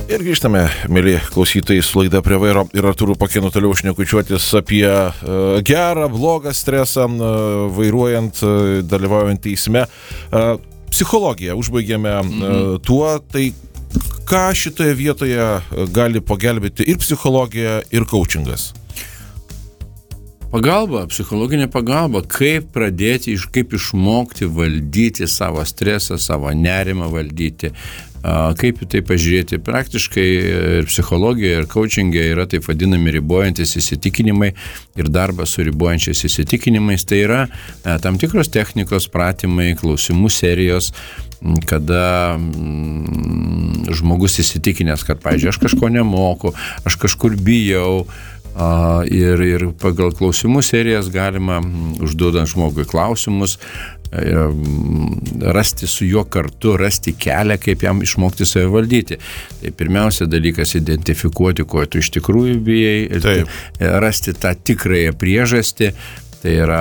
Ir grįžtame, mėly klausytojai, su laida Prie vairo ir Artūru Pakėnu toliau šnekučiuotis apie gerą, blogą stresą, vairuojant, dalyvaujant teisme. Psichologiją užbaigėme tuo, tai ką šitoje vietoje gali pagelbėti ir psichologija, ir coachingas? Pagalba, psichologinė pagalba, kaip pradėti, kaip išmokti valdyti savo stresą, savo nerimą valdyti, kaip į tai pažiūrėti. Praktiškai ir psichologijoje, ir coachingė yra taip vadinami ribojantis įsitikinimai ir darbas su ribojančiais įsitikinimais. Tai yra tam tikros technikos, pratimai, klausimų serijos, kada žmogus įsitikinęs, kad, pavyzdžiui, aš kažko nemoku, aš kažkur bijau, ir pagal klausimų serijas galima, užduodant žmogui klausimus, rasti su juo kartu, rasti kelią, kaip jam išmokti save valdyti. Tai pirmiausia dalykas identifikuoti, ko tu iš tikrųjų bijai, rasti tą tikrąją priežastį. Tai yra,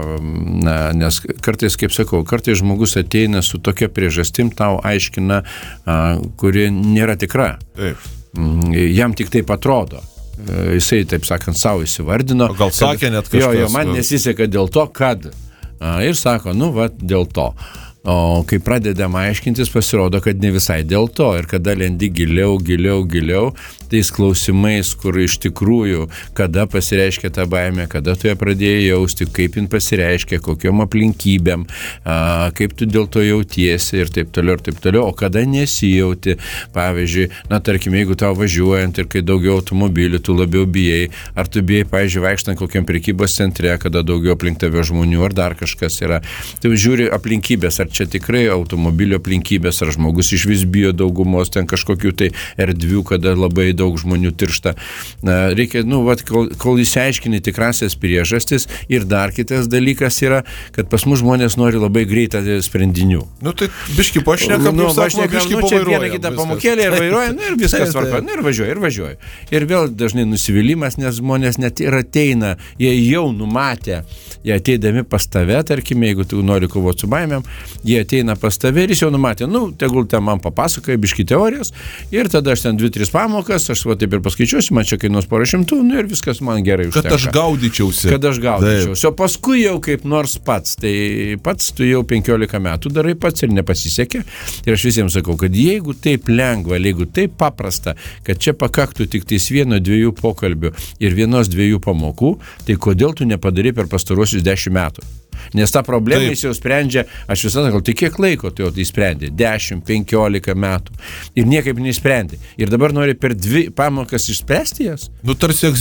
nes kartais, kaip sakau, kartais žmogus ateina su tokia priežastim, tau aiškina, kuri nėra tikra. Taip. Jam tik taip atrodo. Jisai, taip sakant, savo įsivardino. Gal sakė net kažkas. Jo, man nesiseka dėl to, kad. Ir sako, dėl to. O kai pradedam aiškintis, pasirodo, kad ne visai dėl to. Ir kada lendi giliau, tais klausimais, kur iš tikrųjų, kada pasireiškia ta baimė, kada tu ją pradėjai jausti, kaip jin pasireiškia, kokiom aplinkybėm, kaip tu dėl to jautiesi ir taip toliau, o kada nesijauti. Pavyzdžiui, tarkim, jeigu tau važiuojant ir kai daugiau automobilių, tu labiau bijai, ar tu bijai, pavyzdžiui, vaikštant kokiam prekybos centre, kada daugiau aplink tave žmonių, ar dar kažkas yra. Tai žiūri aplinkybės, ar čia tikrai automobilio aplinkybės, ar žmogus iš vis bijo daugumos, ten kažkokių tai erdvių, kada labai daug žmonių tiršta. Reikia, kol įsiaiškini tikrasias priežastis. Ir dar kitas dalykas yra, kad pas mus žmonės nori labai greitą sprendinių. Tai biški pašnekam, biški čia vieną kitą pamokėlę ir vairuoja, ir viskas tvarko, ir važiuoja. Ir vėl dažnai nusivylimas, nes žmonės net ir ateina, jie jau numatė, jie ateidami pas tave, tarkime, jeigu tu nori kovoti su baimėm, jie ateina pas tave ir jis jau numatė, tegul ten man papasakoja biški teorijos, ir tada aš ten 2-3 pamokas, aš taip ir paskaičiuosiu, man čia kainuos porą šimtų, ir viskas man gerai užtenka. Kad aš gaudyčiausi. O paskui jau kaip nors pats, tai pats tu jau 15 metų darai pats ir nepasisekė. Ir aš visiems sakau, kad jeigu taip lengva, jeigu taip paprasta, kad čia pakaktų tik tais 1-2 pokalbių ir 1-2 pamokų, tai kodėl tu nepadarai per pastaruosius 10 metų? Nes tą problemą jis jau sprendžia, aš visada sakau, tai kiek laiko tu jau tai sprendė? 10-15 metų. Ir niekaip neįsprendė. Ir dabar nori per 2 pamokas išspręsti jas? Tarsi